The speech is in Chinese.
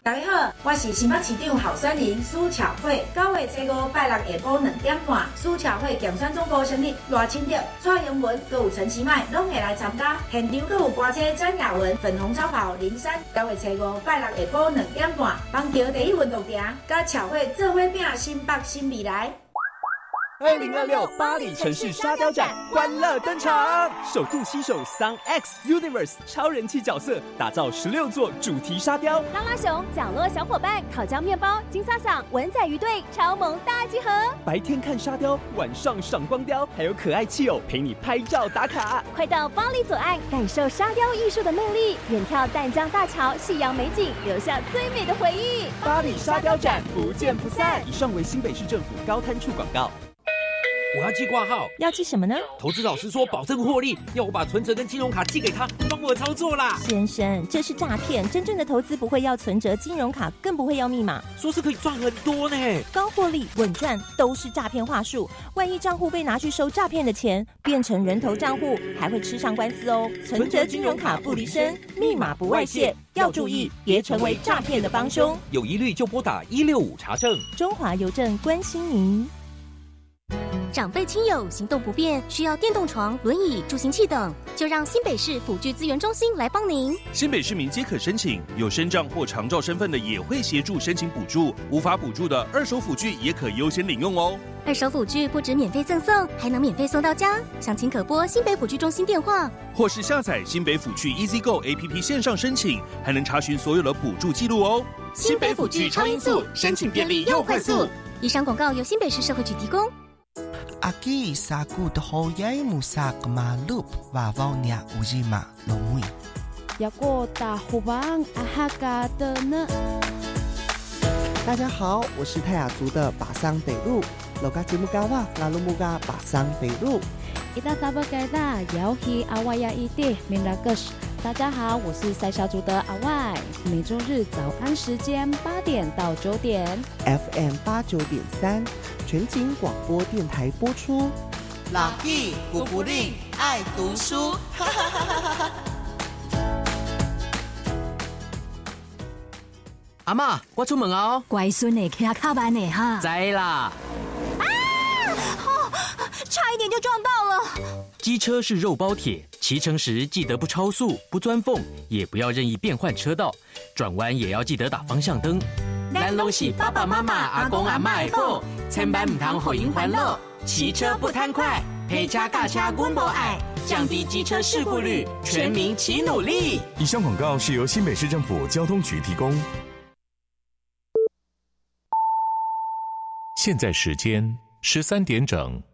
大家好，我是新北市长候选人苏巧慧。9月初5拜六下晡2点半，苏巧慧竞选总部成立，赖清德、蔡英文、还有陈其迈拢会来参加。现场还有歌车詹雅文、粉红超跑林珊。9月初5拜六下晡2点半，邦桥第一运动场，甲巧慧做伙拼新北新未来。 2026巴黎城市沙雕展欢乐登场，首度携手 Sun X Universe 超人气角色，打造16座主题沙雕。 拉拉熊、角落小伙伴、烤焦面包、金沙响、文仔鱼队超萌大集合。 白天看沙雕，晚上赏光雕，还有可爱气友陪你拍照打卡。 快到巴黎左岸，感受沙雕艺术的魅力，远眺淡江大桥，夕阳美景，留下最美的回忆。 巴黎沙雕展不见不散。以上为新北市政府高滩处广告。 我要寄挂号， 要寄什么呢？ 投资老师说保证获利，要我把存折跟金融卡寄给他，帮我操作啦。 先生，这是诈骗，真正的投资不会要存折、金融卡，更不会要密码。 说是可以赚很多呢， 高获利、稳赚都是诈骗话术。万一账户被拿去收诈骗的钱，变成人头账户，还会吃上官司哦。存折、金融卡不离身，密码不外泄，要注意，别成为诈骗的帮凶。 有疑虑就拨打165查证。 中华邮政关心您。 长辈亲友行动不便，需要电动床、轮椅、助行器等，就让新北市辅具资源中心来帮您。 新北市民皆可申请，有身障或长照身份的也会协助申请补助，无法补助的二手辅具也可优先领用哦。 二手辅具不止免费赠送，还能免费送到家。详情可拨新北辅具中心电话， 或是下载新北辅具 EasyGo APP 线上申请，还能查询所有的补助记录哦。 新北辅具超音速，申请便利又快速。以上广告由新北市社会局提供。 Aki sakut hoyai musak malup vavaunya ujima lomui. Yako tahubang ahaga的呢？ 大家好，我是泰雅族的巴桑北路，loga jimugawa lalumuga 巴桑北路。 Ita tabagada yauhi awaya ide minagus。大家好，我是塞小族的阿外，每周日早安时间8点到9点 ，FM 89.3全景广播电台播出。 老弟古不吝爱读书，哈哈哈哈哈！ 阿嬷，我出门哦。 乖孙呢，骑卡班呢哈。 知啦。 差一点就撞到了。 机车是肉包铁，骑乘时记得不超速、不钻缝，也不要任意变换车道，转弯也要记得打方向灯。咱拢是爸爸妈妈、阿公阿嬷的宝，千万唔通互因烦恼。骑车不贪快，陪车驾车阮无爱，降低机车事故率，全民齐努力。 以上广告是由新北市政府交通局提供。 现在时间13点整。